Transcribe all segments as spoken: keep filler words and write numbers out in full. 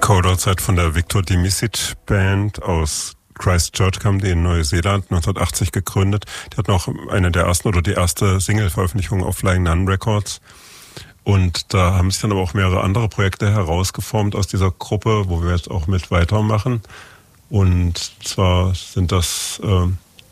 Cold Outside von der Victor Dimicic Band aus Christchurch, kam die in Neuseeland neunzehnhundertachtzig gegründet. Die hatten auch eine der ersten oder die erste Single-Veröffentlichung auf Flying Nun Records. Und da haben sich dann aber auch mehrere andere Projekte herausgeformt aus dieser Gruppe, wo wir jetzt auch mit weitermachen. Und zwar sind das äh,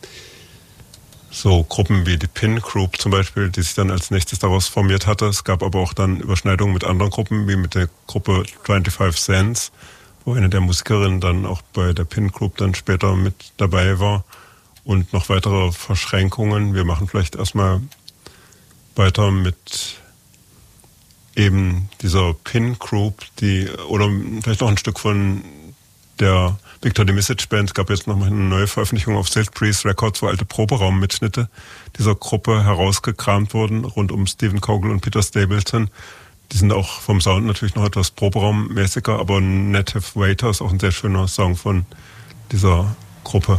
so Gruppen wie die Pin Group zum Beispiel, die sich dann als nächstes daraus formiert hatte. Es gab aber auch dann Überschneidungen mit anderen Gruppen, wie mit der Gruppe fünfundzwanzig Cents, wo eine der Musikerinnen dann auch bei der Pin Group dann später mit dabei war. Und noch weitere Verschränkungen. Wir machen vielleicht erstmal weiter mit eben dieser Pin Group, die, oder vielleicht noch ein Stück von der Victor Dimicic Band. Es gab jetzt nochmal eine neue Veröffentlichung auf Silk Breeze Records, wo alte Proberaummitschnitte dieser Gruppe herausgekramt wurden, rund um Stephen Kogel und Peter Stapleton. Die sind auch vom Sound natürlich noch etwas Proberaummäßiger, aber Native Waiter ist auch ein sehr schöner Song von dieser Gruppe,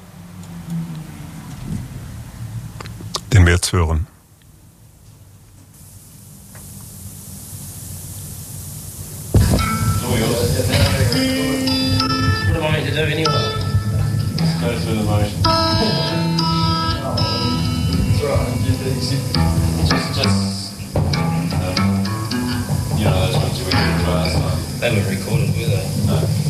den wir jetzt hören. To do anyway. Go through the motion. It's right. Just, just, um, you know, those ones you were doing last night. They were recorded, were they? No.